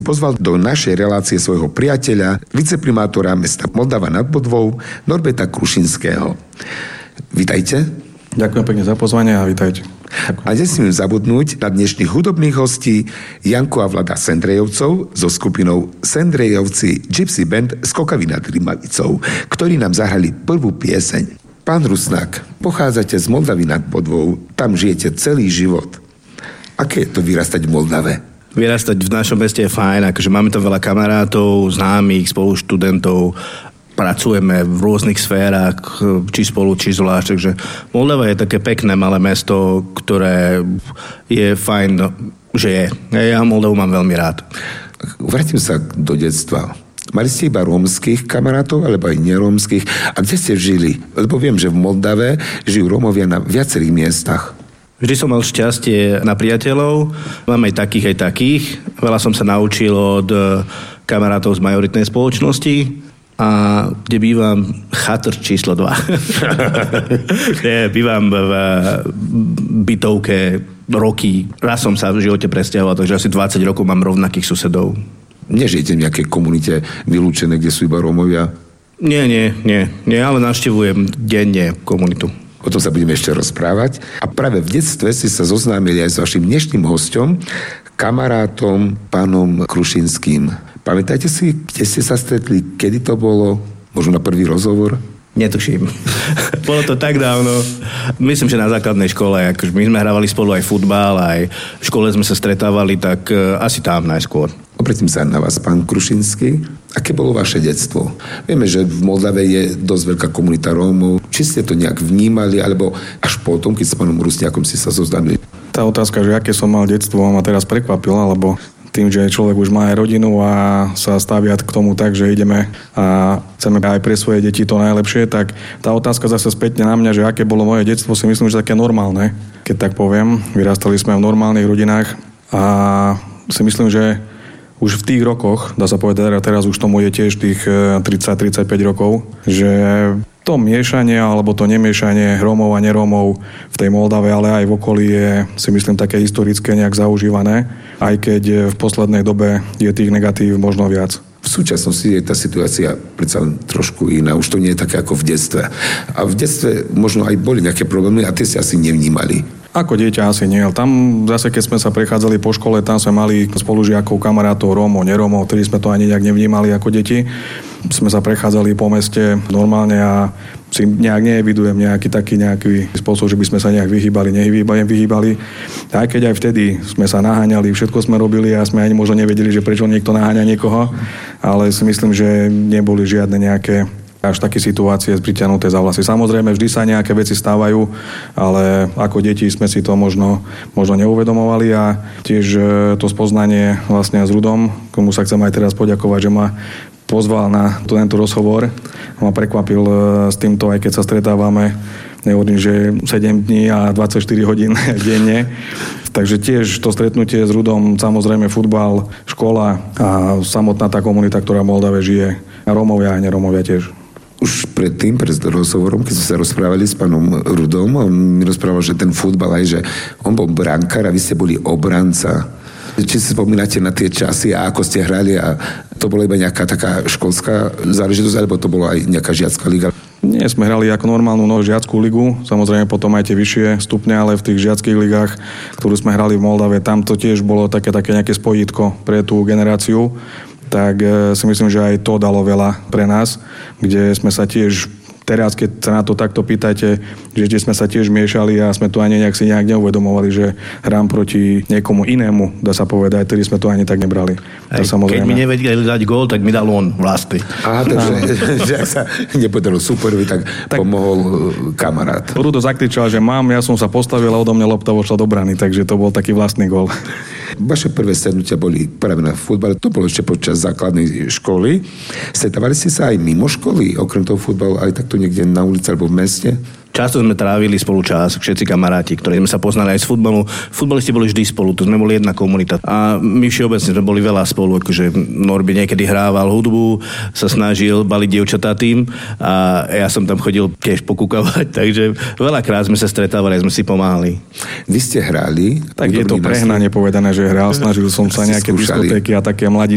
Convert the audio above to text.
pozval do našej relácie svojho priateľa, viceprimátora mesta Moldava nad Bodvou, Norberta Krušinského. Vítajte. Ďakujem pekne za pozvanie a vítajte. A nesmím zabudnúť na dnešných hudobných hostí Janku a Vlada Sendrejovcov so skupinou Sendrejovci Gypsy Band z Kokavy nad Rimavicou, ktorí nám zahrali prvú pieseň. Pán Rusnák, pochádzate z Moldavy nad Bodvou, tam žijete celý život. Aké je to vyrastať v Moldave? Vyrastať v našom meste je fajn, akože máme tam veľa kamarátov, známych, spoluštudentov, pracujeme v rôznych sférach, či spolu, či zvlášť, takže Moldava je také pekné malé mesto, ktoré je fajn, že je. Ja Moldavu mám veľmi rád. Vrátim sa do detstva. Mali ste iba rómskych kamarátov, alebo aj nerómskych? A kde ste žili? Lebo viem, že v Moldave žijú Rómovia na viacerých miestach. Vždy som mal šťastie na priateľov, mám aj takých. Veľa som sa naučil od kamarátov z majoritnej spoločnosti a kde bývam chatr číslo 2. Bývam v bytovke roky. Raz som sa v živote presťahoval, takže asi 20 rokov mám rovnakých susedov. Nežijete v nejakej komunite vylúčené, kde sú iba Rómovia? Nie, ale navštevujem denne komunitu. O tom sa budeme ešte rozprávať. A práve v detstve si sa zoznámili aj s vašim dnešným hosťom, kamarátom, pánom Krušinským. Pamätáte si, kde ste sa stretli, kedy to bolo? Možno na prvý rozhovor? Netuším. Bolo to tak dávno. Myslím, že na základnej škole. Akože my sme hrávali spolu aj futbal, aj v škole sme sa stretávali, tak asi tam najskôr. Obratím sa na vás, pán Krušinský. Aké bolo vaše detstvo? Vieme, že v Moldave je dosť veľká komunita Rómov. Či ste to nejak vnímali, alebo až potom, keď s pánom Rusňákom ste sa zoznámili? Tá otázka, že aké som mal detstvo, ma teraz prekvapila, lebo tým, že človek už má aj rodinu a sa stavia k tomu tak, že ideme a chceme aj pre svoje deti to najlepšie, tak tá otázka zase spätne na mňa, že aké bolo moje detstvo, si myslím, že také normálne, keď tak poviem. Vyrastali sme v normálnych rodinách a si myslím, že už v tých rokoch, dá sa povedať, teraz už tomu je tiež tých 30-35 rokov, že to miešanie alebo to nemiešanie Rómov a nerómov v tej Moldave, ale aj v okolí je, si myslím, také historické nejak zaužívané, aj keď v poslednej dobe je tých negatív možno viac. V súčasnosti je tá situácia predsa len trošku iná. Už to nie je také ako v detstve. A v detstve možno aj boli nejaké problémy a tie si asi nevnímali. Ako dieťa asi nie. Tam zase, keď sme sa prechádzali po škole, tam sme mali spolužiakov, kamarátov, Rómov, nerómov, ktorí sme to ani nejak nevnímali ako deti. Sme sa prechádzali po meste normálne a si nejak neevidujem nejaký spôsob, že by sme sa nejak vyhýbali. Aj keď aj vtedy sme sa naháňali, všetko sme robili a sme ani možno nevedeli, že prečo niekto naháňa niekoho, ale si myslím, že neboli žiadne nejaké až také situácie zbriťanuté za vlasy. Samozrejme, vždy sa nejaké veci stávajú, ale ako deti sme si to možno neuvedomovali a tiež to spoznanie vlastne s Rudom, komu sa chcem aj teraz poďakovať, že ma pozval na tento rozhovor. Ma prekvapil s týmto, aj keď sa stretávame, nehovorím, že 7 dní a 24 hodín denne. Takže tiež to stretnutie s Rudom, samozrejme futbal, škola a samotná tá komunita, ktorá v Moldave žije. A Rómovia a nerómovia tiež. Už pred rozhovorom, keď sme sa rozprávali s pánom Rudom, on mi rozprával, že ten futbal aj, že on bol brankár a vy ste boli obranca. Či si spomínate na tie časy a ako ste hrali a to bola iba nejaká taká školská záležitosť, alebo to bola aj nejaká žiacka liga? Nie, sme hrali ako normálnu žiackú ligu, samozrejme potom aj tie vyššie stupne, ale v tých žiackých ligách, ktorú sme hrali v Moldave, tam to tiež bolo také nejaké spojítko pre tú generáciu. Tak si myslím, že aj to dalo veľa pre nás, kde sme sa tiež, teraz keď sa na to takto pýtate, že sme sa tiež miešali a sme to ani nejak neuvedomovali, že hrám proti niekomu inému, dá sa povedať, ktorý sme to ani tak nebrali. Aj, keď mi nevedeli dať gól, tak mi dal on vlastný. Aha, takže že ak sa nepodarilo superovi, tak pomohol kamarát. Rudo zakričal, že mám, ja som sa postavil a odo mňa lopta vošla do brany, takže to bol taký vlastný gól. Vaše prvé stretnutia boli práve na futbale, to bolo ešte počas základnej školy. Stretávali ste sa aj mimo školy, okrem toho futbalu, aj takto niekde na ulici alebo v meste? Často sme trávili spolu čas, všetci kamaráti, ktorí sme sa poznali aj z futbalu. Futbalisti boli vždy spolu, to sme boli jedna komunita. A my všeobecne sme boli veľa spolu, akože Norby niekedy hrával hudbu, sa snažil baliť dievčatá tým a ja som tam chodil tiež pokúkavať, takže veľakrát sme sa stretávali a sme si pomáhali. Vy ste hrali? Tak je to prehnanie povedané, že hral, snažil som sa nejaké diskotéky a také mladí